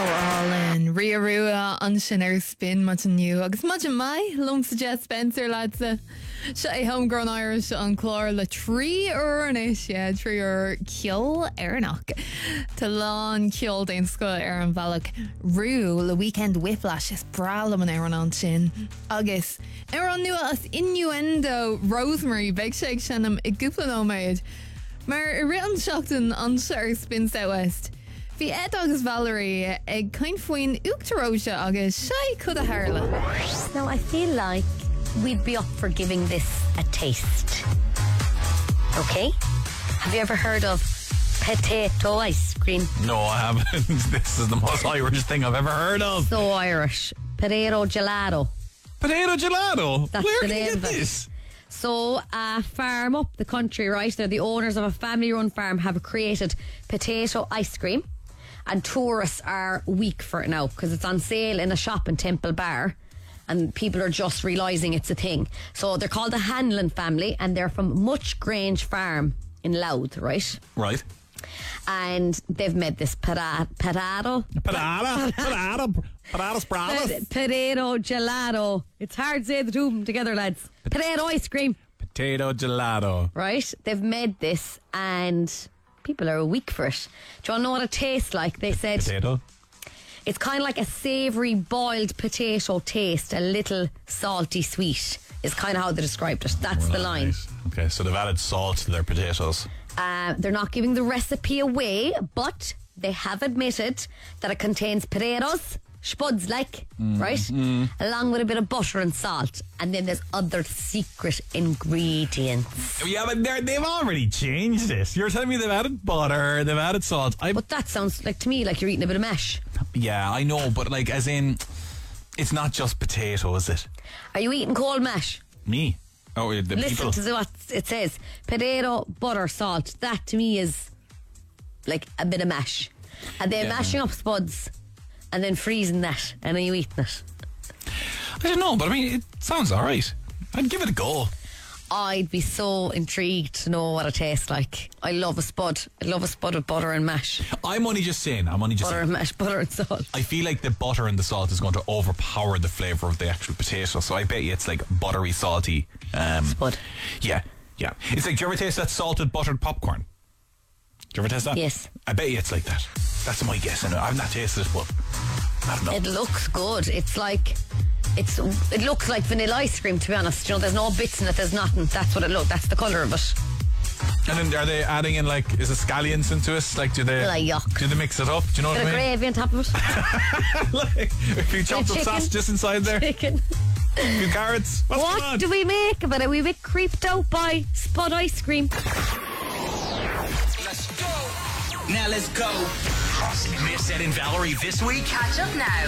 All Riarua an sin spin much new agus much mai lum suggest Spencer lads sé homegrown Irish an chlár le trí is 3 or kill Ernach to lawn killed in school an Valak Rue le weekend whiplash is bralam an Aaron an sin agus Aaron nu as innuendo Rosemary big shake shanam I gúplanomid maar written shocked an spin out west. Bhí Ed agus Valerie ag kind foin uachtaróise agus sé could a hairla. Now I feel like we'd be up for giving this a taste. Okay? Have you ever heard of potato ice cream? No, I haven't. This is the most Irish thing I've ever heard of. So Irish. Potato gelato. Potato gelato? That's Where the can you name get of it. this? So a farm up the country, right? They're the owners of a family-run farm have created potato ice cream. And tourists are weak for it now because it's on sale in a shop in Temple Bar and people are just realising it's a thing. So they're called the Hanlon family and they're from Much Grange Farm in Louth, right? Right. And they've made this potato gelato. It's hard to say the two of them together, lads. Potato ice cream. Potato gelato. Right? They've made this and people are weak for it. Do you want to know what it tastes like? They said Potato. it's kind of like a savoury boiled potato taste, a little salty sweet is kind of how they described it. That's the line. Right. Okay, so they've added salt to their potatoes. They're not giving the recipe away, but they have admitted that it contains potatoes, spuds right? Along with a bit of butter and salt. And then there's other secret ingredients. Yeah, but they've already changed it. You're telling me they've added butter, they've added salt. But that sounds like to me like you're eating a bit of mash. Yeah, I know, but like as in, it's not just potato, is it? Are you eating cold mash? Me? Oh, the Listen people. to what it says. Potato, butter, salt. That to me is like a bit of mash. And then mashing up spuds and then freezing that and then you eating it. I don't know, but I mean, it sounds alright. I'd give it a go. I'd be so intrigued to know what it tastes like. I love a spud. I love a spud with butter and mash. I'm only just saying. Butter and mash, butter and salt. I feel like the butter and the salt is going to overpower the flavour of the actual potato. So I bet you it's like buttery, salty. Spud. Yeah. It's like, do you ever taste that salted buttered popcorn? Do you ever taste that? Yes. I bet you it's like that. That's my guess. I've not tasted it, but I don't know. It looks good. It looks like vanilla ice cream, to be honest. You know, there's no bits in it, there's nothing. That's what it looks. That's the colour of it. And then are they adding in like, is it scallions into it? Like, do they? Like yuck. Do they mix it up? Do you know what I Bit of mean? gravy on top of it. Like, if you chopped up chicken. sausages inside there, Chicken. a few carrots. What's going on? What do we make of it? Are we a bit creeped out by spud ice cream? Let's go. Now let's go. Miss Ed and Valerie this week. Catch up now.